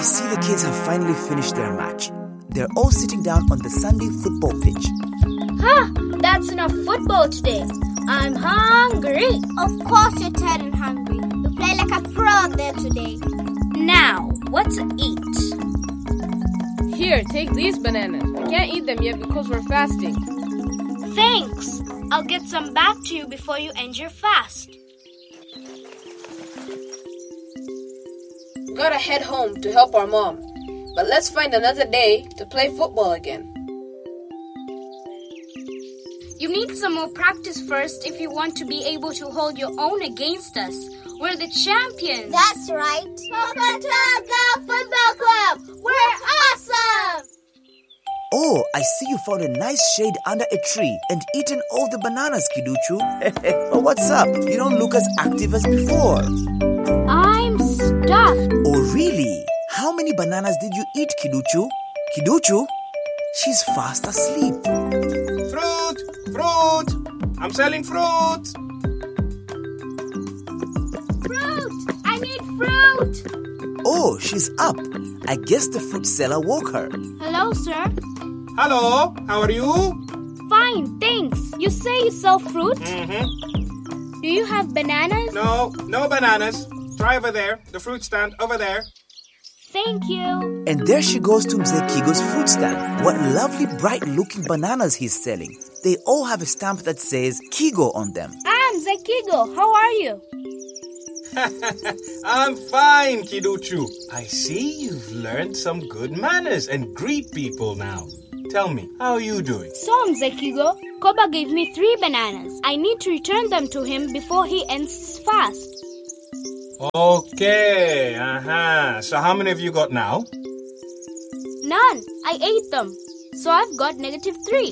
see the kids have finally finished their match. They're all sitting down on the Sunday football pitch. That's enough football today. I'm hungry. Of course you're tired and hungry. You play like a pro out there today. Now, what to eat? Here, take these bananas. We can't eat them yet because we're fasting. Thanks. I'll get some back to you before you end your fast. Gotta head home to help our mom. But let's find another day to play football again. You need some more practice first if you want to be able to hold your own against us. We're the champions. That's right. Toka Football Club. We're awesome. Oh, I see you found a nice shade under a tree and eaten all the bananas, Kiduchu. Oh, what's up? You don't look as active as before. I'm stuffed. Oh, really? How many bananas did you eat, Kiduchu? Kiduchu? She's fast asleep. Fruit! I'm selling fruit! Fruit! I need fruit! Oh, she's up. I guess the fruit seller woke her. Hello, sir. Hello, how are you? Fine, thanks. You say you sell fruit? Mm-hmm. Do you have bananas? No bananas. Try over there, the fruit stand over there. Thank you. And there she goes to Mzee Kigo's fruit stand. What lovely bright-looking bananas he's selling. They all have a stamp that says Kigo on them. Mzee Kigo, how are you? I'm fine, Kiduchu. I see you've learned some good manners and greet people now. Tell me, how are you doing? So, Mzee Kigo, Koba gave me 3 bananas. I need to return them to him before he ends his fast. Okay, So how many have you got now? None. I ate them. So I've got -3.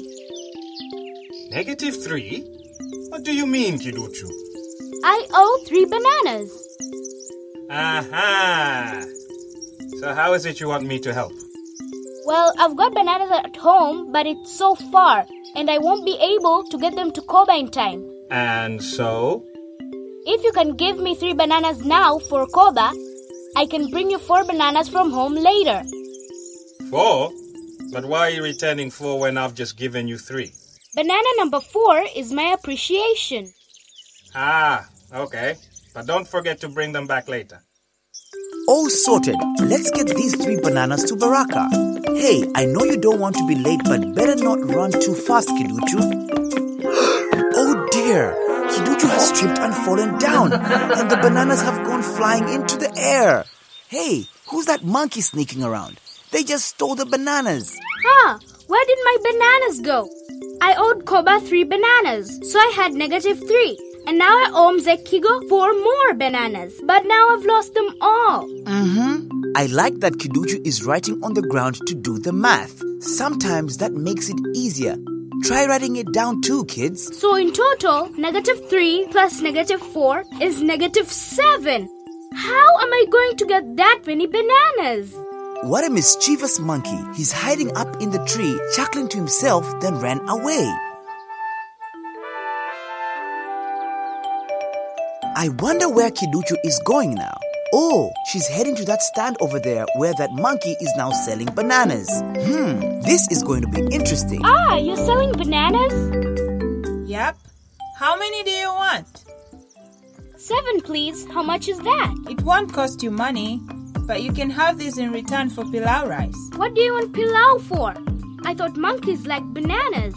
-3? What do you mean, Kiduchu? I owe 3 bananas. So how is it you want me to help? Well, I've got bananas at home, but it's so far, and I won't be able to get them to Koba in time. And so? If you can give me 3 bananas now for Koba, I can bring you 4 bananas from home later. 4? But why are you returning 4 when I've just given you 3? Banana number 4 is my appreciation. Okay. But don't forget to bring them back later. All sorted. Let's get these 3 bananas to Baraka. Hey, I know you don't want to be late, but better not run too fast, Kiduchu. Oh dear. Kiduchu has tripped and fallen down, and the bananas have gone flying into the air. Hey, who's that monkey sneaking around? They just stole the bananas. Where did my bananas go? I owed Koba 3 bananas, so I had -3. And now I owe Mzee Kigo 4 more bananas. But now I've lost them all. I like that Kiduchu is writing on the ground to do the math. Sometimes that makes it easier. Try writing it down too, kids. So in total, -3 plus -4 is -7. How am I going to get that many bananas? What a mischievous monkey. He's hiding up in the tree, chuckling to himself, then ran away. I wonder where Kiduchu is going now. Oh, she's heading to that stand over there where that monkey is now selling bananas. This is going to be interesting. You're selling bananas? Yep. How many do you want? 7, please. How much is that? It won't cost you money, but you can have this in return for pilau rice. What do you want pilau for? I thought monkeys like bananas.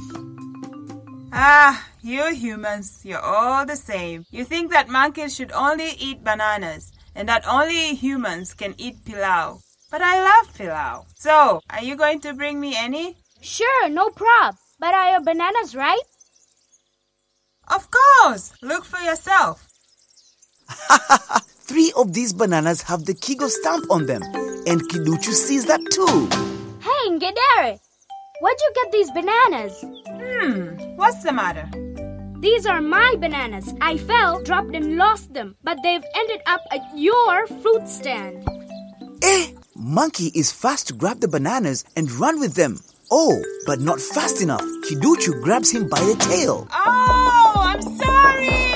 You humans, you're all the same. You think that monkeys should only eat bananas and that only humans can eat pilau. But I love pilau. So, are you going to bring me any? Sure, no prob. But are your bananas ripe? Of course! Look for yourself. 3 of these bananas have the Kigo stamp on them. And Kiduchu sees that too. Hey, Ngedere! Where'd you get these bananas? What's the matter? These are my bananas. I fell, dropped and lost them. But they've ended up at your fruit stand. Monkey is fast to grab the bananas and run with them. Oh, but not fast enough. Kiduchu grabs him by the tail. Oh, I'm sorry!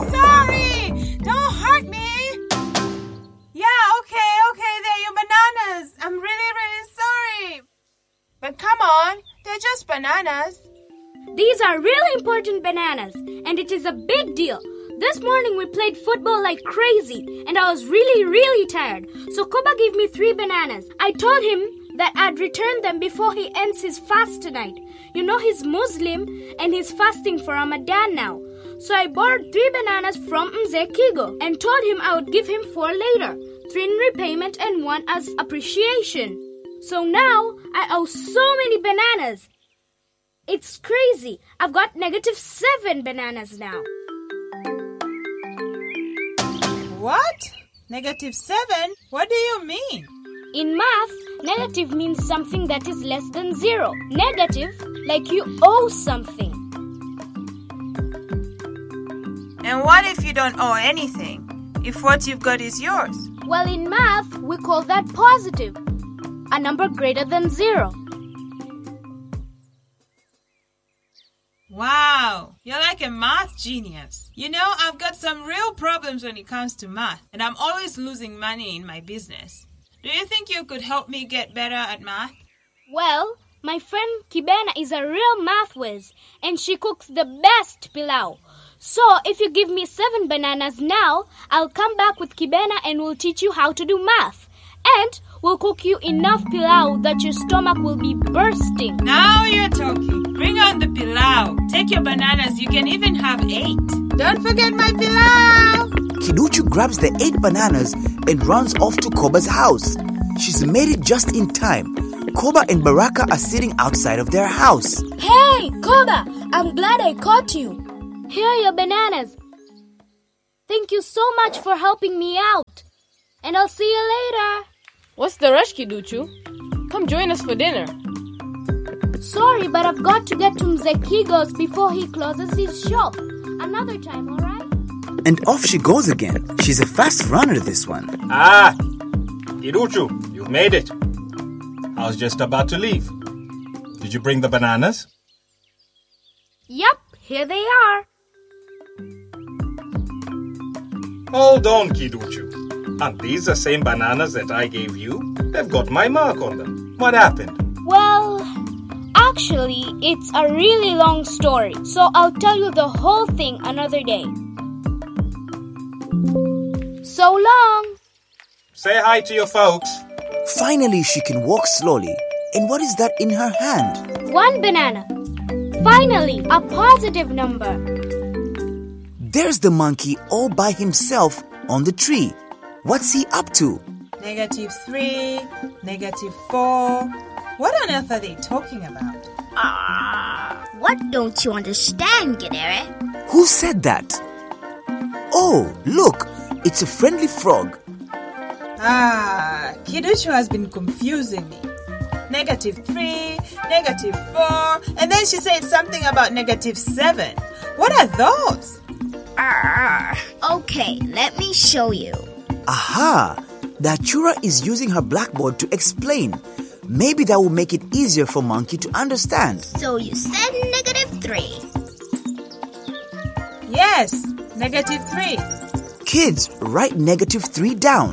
Don't hurt me! Yeah, okay, they're your bananas. They're just bananas. These are really important bananas, and it is a big deal. This morning we played football like crazy, and I was really tired. So Koba gave me 3 bananas. I told him that I'd return them before he ends his fast tonight. You know he's Muslim, and he's fasting for Ramadan now. So I borrowed 3 bananas from Mzee Kigo and told him I would give him 4 later, 3 in repayment and 1 as appreciation. So now I owe so many bananas. It's crazy. I've got -7 bananas now. What? -7? What do you mean? In math, negative means something that is less than 0. Negative, like you owe something. And what if you don't owe anything? If what you've got is yours? Well, in math, we call that positive. A number greater than 0. Wow, you're like a math genius. You know, I've got some real problems when it comes to math, and I'm always losing money in my business. Do you think you could help me get better at math? Well, my friend Kibena is a real math whiz, and she cooks the best pilau. So, if you give me 7 bananas now, I'll come back with Kibena and we'll teach you how to do math. And we'll cook you enough pilau that your stomach will be bursting. Now you're talking. Bring on the pilau. Take your bananas. You can even have 8. Don't forget my pilau. Kiduchu grabs the 8 bananas and runs off to Koba's house. She's made it just in time. Koba and Baraka are sitting outside of their house. Hey, Koba! I'm glad I caught you. Here are your bananas. Thank you so much for helping me out. And I'll see you later. What's the rush, Kiduchu? Come join us for dinner. Sorry, but I've got to get to Mzee Kigo's before he closes his shop. Another time, alright? And off she goes again. She's a fast runner, this one. Ah! Kiduchu, you've made it. I was just about to leave. Did you bring the bananas? Yep, here they are. Hold on, Kiduchu. Aren't these the same bananas that I gave you? They've got my mark on them. What happened? Well, actually, it's a really long story, so I'll tell you the whole thing another day. So long! Say hi to your folks. Finally, she can walk slowly. And what is that in her hand? 1 banana. Finally, a positive number. There's the monkey all by himself on the tree. What's he up to? -3, -4. What on earth are they talking about? What don't you understand, Gedere? Who said that? Oh, look, it's a friendly frog. Kiduchu has been confusing me. -3, -4, and then she said something about -7. What are those? Okay, let me show you. Aha! The Achura is using her blackboard to explain. Maybe that will make it easier for Monkey to understand. So you said -3. Yes, -3. Kids, write -3 down.